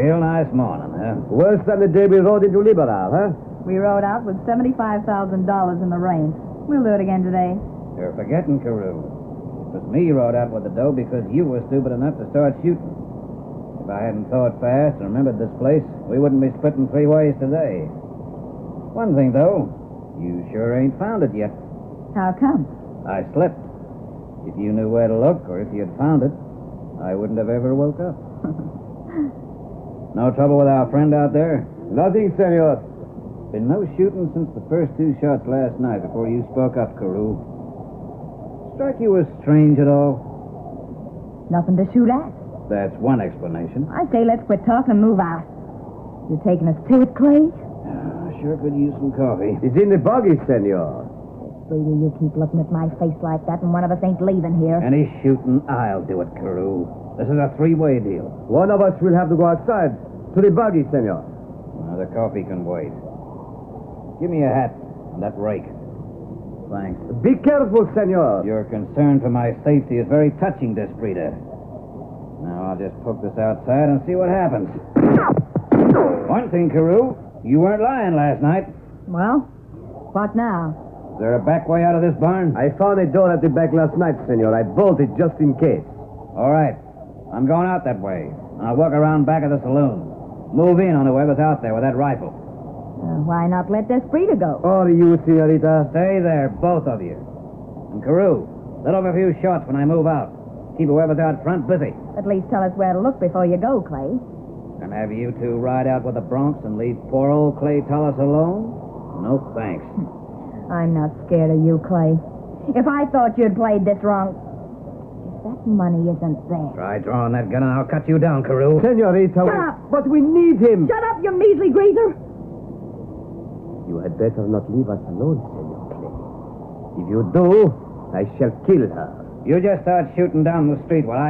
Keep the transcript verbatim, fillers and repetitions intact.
Real nice morning, huh? Worse than the day we rode into Liberal, huh? We rode out with seventy-five thousand dollars in the rain. We'll do it again today. You're forgetting, Carew. It was me who rode out with the dough because you were stupid enough to start shooting. If I hadn't thought fast and remembered this place, we wouldn't be splitting three ways today. One thing, though, you sure ain't found it yet. How come? I slipped. If you knew where to look, or if you'd found it, I wouldn't have ever woke up. No trouble with our friend out there? Nothing, senor. Been no shooting since the first two shots last night before you spoke up, Carew. Strike you as strange at all? Nothing to shoot at. That's one explanation. I say let's quit talking and move out. You taking us to it, Clay? I sure could use some coffee. It's in the buggy, senor. Sweetie, you keep looking at my face like that, and one of us ain't leaving here. Any shooting, I'll do it, Carew. This is a three-way deal. One of us will have to go outside. To the buggy, senor. Now, the coffee can wait. Give me a hat and that rake. Thanks. Be careful, senor. Your concern for my safety is very touching, Desprita. Now, I'll just poke this outside and see what happens. One thing, Carew, you weren't lying last night. Well, what now? Is there a back way out of this barn? I found a door at the back last night, senor. I bolted just in case. All right. I'm going out that way. I'll walk around back of the saloon. Move in on whoever's out there with that rifle. Uh, why not let Desprita go? Or you, senorita. Stay there, both of you. And Carew, let off a few shots when I move out. Keep whoever's out front busy. At least tell us where to look before you go, Clay. And have you two ride out with the Bronx and leave poor old Clay Tullis alone? No thanks. I'm not scared of you, Clay. If I thought you'd played this wrong... If that money isn't there... Try drawing that gun and I'll cut you down, Carew. Senorita. Shut up! But we need him. Shut up, you measly greaser! You had better not leave us alone, Senor Clay. If you do, I shall kill her. You just start shooting down the street while I